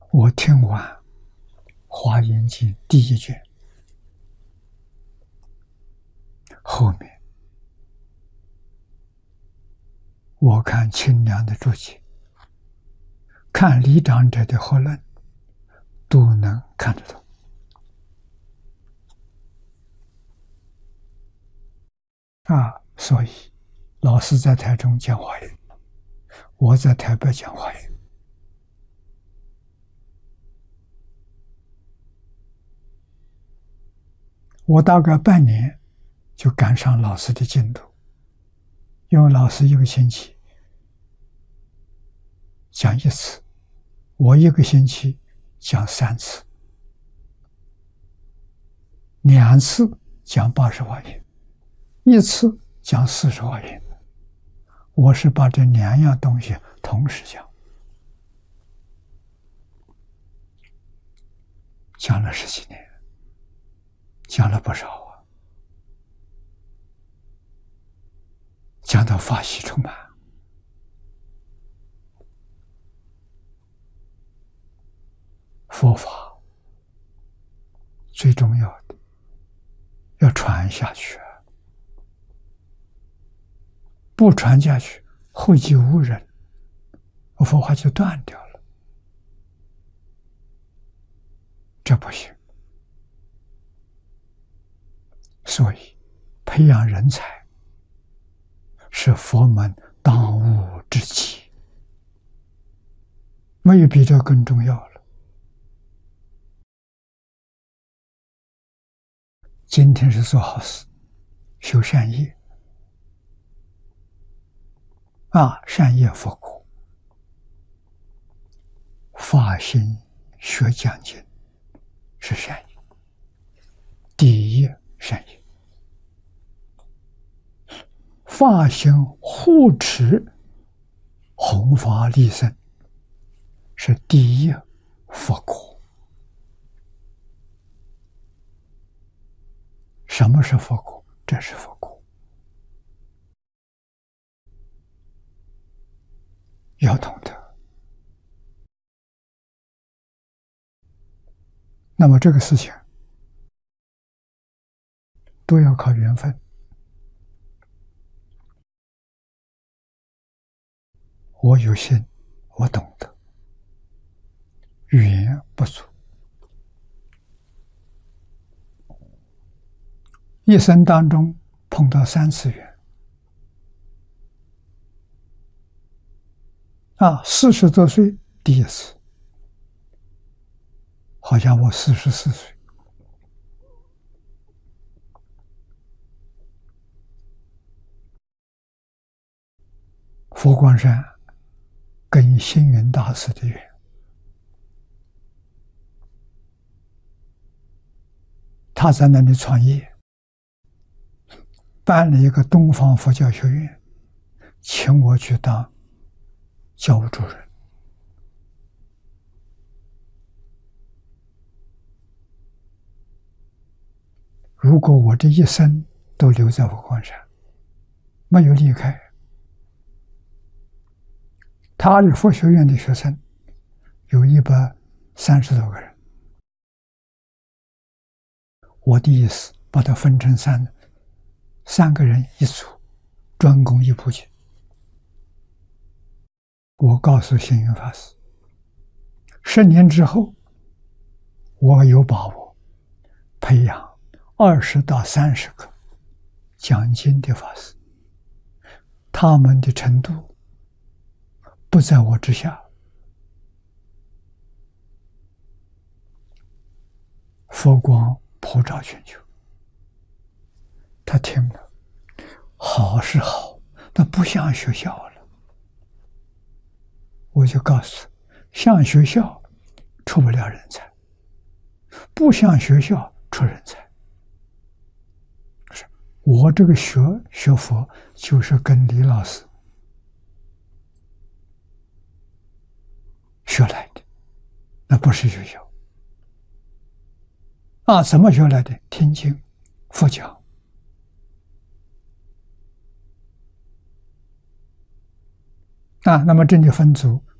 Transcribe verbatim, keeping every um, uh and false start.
我听完《华严经》第一卷，后面我看清凉的注解，看李长者的合论，都能看得懂。啊，所以老师在台中讲华严，我在台北讲华严。我大概半年就赶上老师的进度，因为老师一个星期讲一次，我一个星期讲三次，两次讲八十华严，一次讲四十华严。我是把这两样东西同时讲，讲了十几年，讲了不少啊，讲到法喜充满。佛法最重要的要传下去，不传下去，后继无人，佛法就断掉了，这不行。所以培养人才是佛门当务之急，没有比这更重要了。今天是做好事，修善业啊，善业佛果，发心学讲经是善业，第一善业。发心护持弘法利生是第一佛果。什么是佛果？这是佛果，要懂得。那么这个事情都要靠缘分。我有心，我懂得，缘不足。一生当中碰到三次缘啊，四十多岁第一次，好像我四十四岁，佛光山跟星云大师的缘，他在那里创业，办了一个东方佛教学院，请我去当教务主任。如果我这一生都留在佛光山，没有离开，他的佛学院的学生有一百三十多个人，我的意思把它分成三三个人一组，专攻一部经。我告诉星云法师，十年之后，我有把握培养二十到三十个讲经的法师，他们的程度不在我之下。佛光普照全球。他听了，好是好，但不像学校了。我就告诉他，像学校出不了人才，不像学校出人才。我这个学学佛就是跟李老师学来的，那不是学校啊？怎么学来的？听经、佛讲啊。那么这里分组